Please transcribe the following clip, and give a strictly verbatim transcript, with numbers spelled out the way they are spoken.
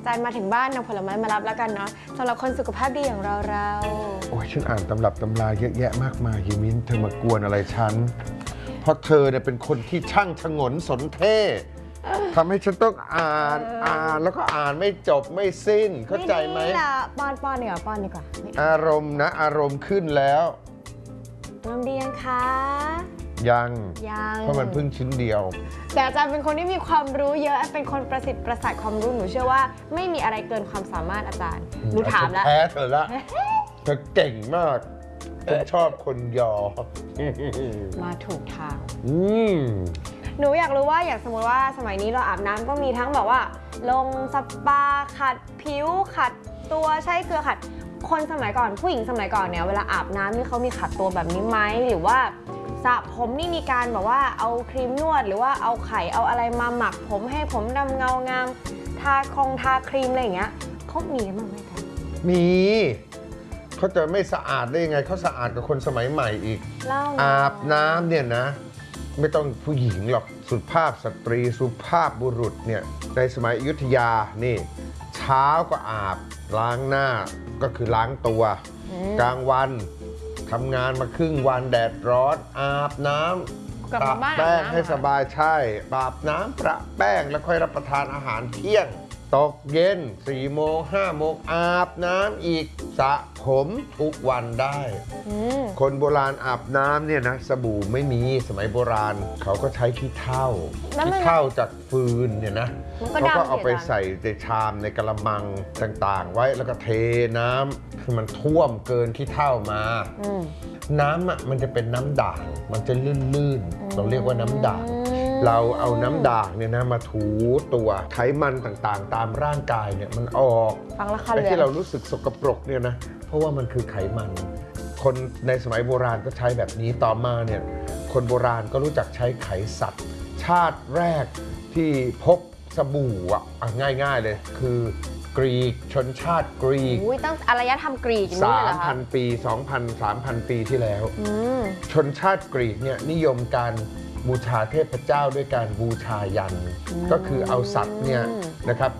จานมาถึงบ้านนำผลไม้มารับแล้วกันเนาะสำหรับคนสุขภาพดีอย่างเราเราโอ้ยฉันอ่านตำรับตำราเยอะแยะมากมายยีมิ้นเธอมากวนอะไรฉันเพราะเธอเนี่ยเป็นคนที่ช่างชงนสนเท่ทำให้ฉันต้องอ่านอ่านแล้วก็อ่านไม่จบไม่สิ้นเข้าใจไหมนี่แหละป้อนป้อนดีกว่าป้อนดีกว่าอารมณ์นะอารมณ์ขึ้นแล้วอารมณ์ดียังคะยังยังเพราะมันเพิ่งชิ้นเดียวแต่อาจารย์เป็นคนที่มีความรู้เยอะเป็นคนประสิทธิ์ประสาทความรู้หนูเชื่อว่าไม่มีอะไรเกินความสามารถอาจารย์หนูถามแล้วแพ้เธอละเธอเก่งมากฉันชอบคนยอมาถูกทางอืมหนูอยากรู้ว่าอย่างสมมติว่าสมัยนี้เราอาบน้ำก็มีทั้งแบบว่าลงสปาขัดผิวขัดตัวใช้เกลือขัดคนสมัยก่อนผู้หญิงสมัยก่อนเนี่ยเวลาอาบน้ำนี่เขามีขัดตัวแบบนี้ไหมหรือว่าสระผมนี่มีการแบบว่าเอาครีมนวดหรือว่าเอาไข่เอาอะไรมาหมักผมให้ผมดำเงางามทาคงทาครีมอะไรอย่างเงี้ยเขามีกันบ้างไหมคะมีเขาจะไม่สะอาดได้ยังไงเขาสะอาดกับคนสมัยใหม่อีกอาบน้ำเนี่ยนะไม่ต้องผู้หญิงหรอกสุภาพสตรีสุภาพบุรุษเนี่ยในสมัยอยุธยานี่เช้าก็อาบล้างหน้าก็คือล้างตัวกลางวันทำงานมาครึ่งวันแดดร้อนอาบน้ำประแป้งให้สบายใช่อาบน้ำประแป้งแล้วค่อยรับประทานอาหารเที่ยงตกเย็นสี่โมงห้าโมงอาบน้ำอีกสระผมทุกวันได้คนโบราณอาบน้ำเนี่ยนะสบู่ไม่มีสมัยโบราณเขาก็ใช้ขี้เถ้าขี้เถ้าจากฟืนเนี่ยนะเขาก็เอาไปใส่ในชามในกระมังต่างๆไว้แล้วก็เทน้ำคือมันท่วมเกินขี้เถ้ามาน้ำอ่ะมันจะเป็นน้ำด่างมันจะลื่นๆเราเรียกว่าน้ำด่างเราเอาน้ำด่างเนี่ยนะมาถูตัวไขมันต่างๆตามร่างกายเนี่ยมันออกไอ้ที่เรารู้สึกสกปรกเนี่ยนะเพราะว่ามันคือไขมันคนในสมัยโบราณก็ใช้แบบนี้ต่อมาเนี่ยคนโบราณก็รู้จักใช้ไขสัตว์ชาติแรกที่พบสบู่อ่ะง่ายๆเลยคือกรีกชนชาติกรีกตั้งอารยธรรมกรีกสามพันปี สองพัน สามพัน ปีที่แล้วชนชาติกรีกเนี่ยนิยมการบูชาเทพเจ้าด้วยการบูชายันก็คือเอาสัตว์เนี่ยนะครับ